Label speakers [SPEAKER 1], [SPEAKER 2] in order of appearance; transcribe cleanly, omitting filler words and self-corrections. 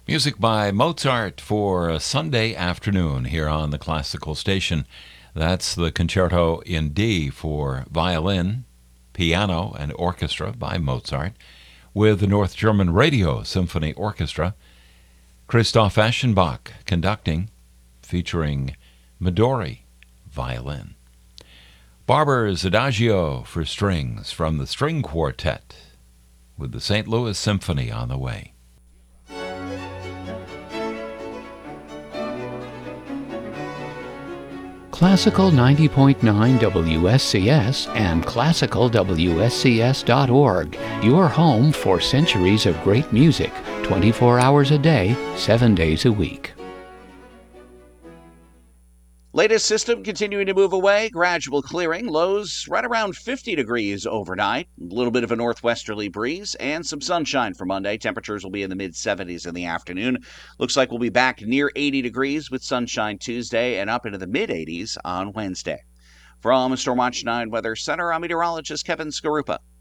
[SPEAKER 1] Music by Mozart for a Sunday afternoon here on the Classical Station. That's the Concerto in D for violin, piano, and orchestra by Mozart, with the North German Radio Symphony Orchestra. Christoph Aschenbach conducting, featuring Midori violin. Barber's Adagio for strings from the String Quartet, with the St. Louis Symphony on the way.
[SPEAKER 2] Classical 90.9 WSCS and classicalwscs.org, your home for centuries of great music, 24 hours a day, 7 days a week.
[SPEAKER 3] Latest system continuing to move away, gradual clearing, lows right around 50 degrees overnight, a little bit of a northwesterly breeze, and some sunshine for Monday. Temperatures will be in the mid-70s in the afternoon. Looks like we'll be back near 80 degrees with sunshine Tuesday and up into the mid-80s on Wednesday. From Stormwatch 9 Weather Center, I'm meteorologist Kevin Skarupa.